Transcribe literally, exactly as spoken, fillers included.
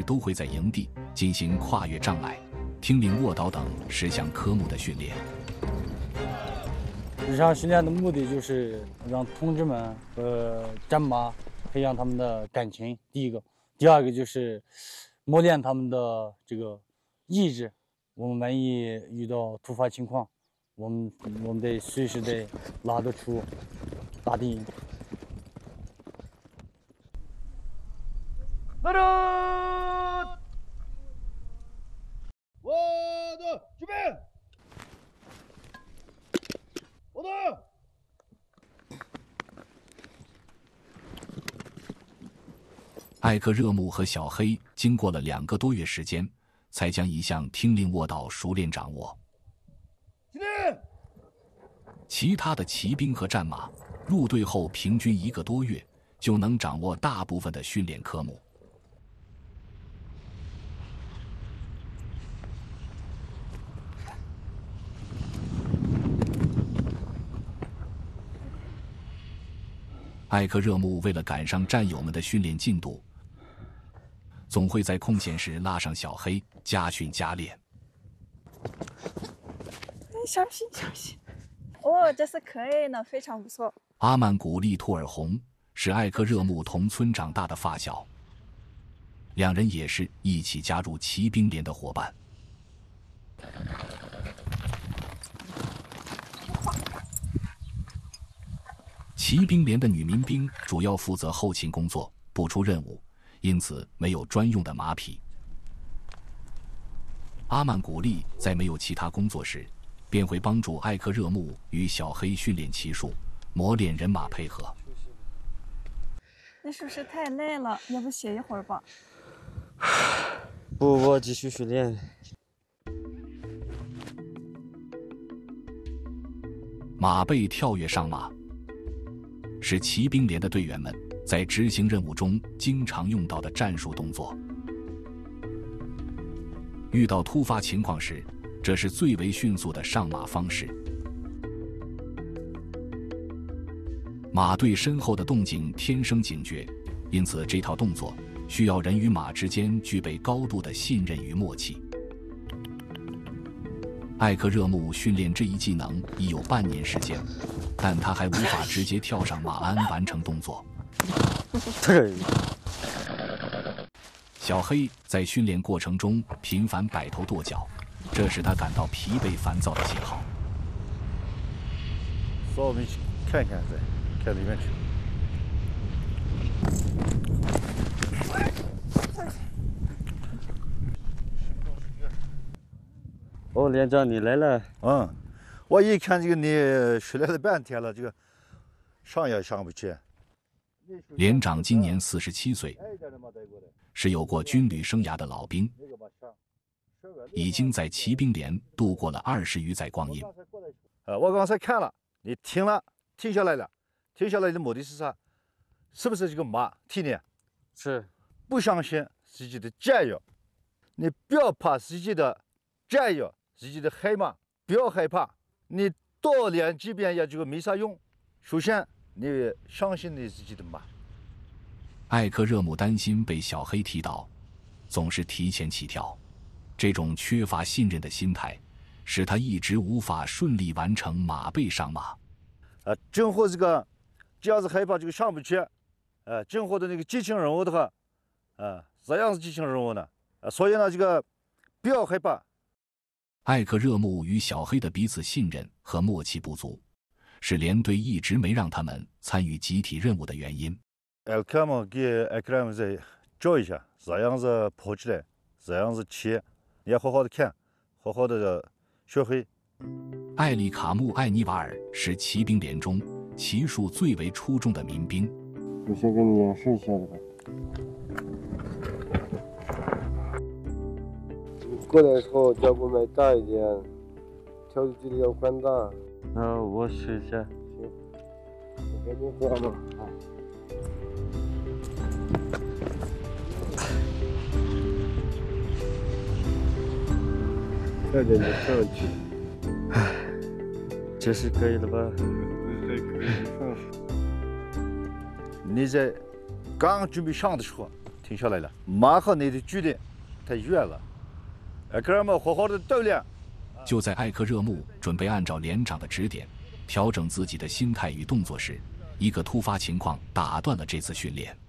都会在营地进行跨越障碍、听令卧倒等十项科目的训练。 日常训练的目的就是让同志们和战马培养他们的感情，第一个；第二个就是磨练他们的这个意志。我们万一遇到突发情况，我们我们得随时得拉得出大敌营。 来人！我的准备，我的。 艾克热木和小黑经过了两个多月时间，才将一项听令卧倒熟练掌握。其他的骑兵和战马入队后，平均一个多月就能掌握大部分的训练科目。艾克热木为了赶上战友们的训练进度，总会在空闲时拉上小黑加训加练。 小心小心！哦，这是可以呢，非常不错。 阿曼古利图尔洪是艾克热木同村长大的发小，两人也是一起加入骑兵连的伙伴。骑兵连的女民兵主要负责后勤工作，不出任务，因此没有专用的马匹。阿曼古利在没有其他工作时，便会帮助艾克热木与小黑训练骑术，磨练人马配合。 你是不是太累了？要不歇一会儿吧？ 不，我继续训练。 马背跳跃上马是骑兵连的队员们在执行任务中经常用到的战术动作。遇到突发情况时，这是最为迅速的上马方式。马对身后的动静天生警觉，因此这套动作需要人与马之间具备高度的信任与默契。艾克热木训练这一技能已有半年时间，但他还无法直接跳上马鞍完成动作。小黑在训练过程中频繁摆头跺脚，这使他感到疲惫烦躁的信号。 稍微看看再看里面去。 哦，连长你来了。 嗯，我一看这个你训练了半天了，这个上也上不去。 连长今年四十七岁，是有过军旅生涯的老兵，已经在骑兵连度过了二十余载光阴。 呃，我刚才看了，你停了，停下来了，停下来的目的是啥？是不是这个马替你？ 是。 不相信自己的战友，你不要怕自己的战友，自己的黑马，不要害怕。你多练几遍也就没啥用。首先，你相信你自己的马。 艾克热木担心被小黑踢倒，总是提前起跳。这种缺乏信任的心态，使他一直无法顺利完成马背上马。 呃，今后这个，只要是害怕这个上不去，呃，今后的那个激情任务的话，呃，怎样是激情任务呢？呃，所以呢，这个不要害怕。 艾克热木与小黑的彼此信任和默契不足，是连队一直没让他们参与集体任务的原因。 艾克嘛，给艾克们再教一下，怎样子跑起来，怎样子骑，你要好好的看，好好的学会。 艾利卡穆·艾尼瓦尔是骑兵连中骑术最为出众的民兵。 我先给你演示一下子吧。 过来的时候脚步迈大一点，跳的距离要宽大。 那我试一下。 行，我给你画嘛。啊。快点的上去。 唉，这是可以了吧？ 还可以上去。 你在刚准备上的时候， 停下来了，马和你的距离太远了。哎，哥们，好好的锻炼。 就在艾克热木准备按照连长的指点调整自己的心态与动作时，一个突发情况打断了这次训练。